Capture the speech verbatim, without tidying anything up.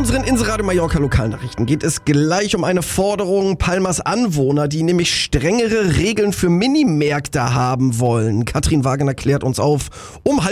unseren Inseradio Mallorca Lokalnachrichten geht es gleich um eine Forderung Palmas Anwohner, die nämlich strengere Regeln für Minimärkte haben wollen. Katrin Wagener klärt uns auf um halb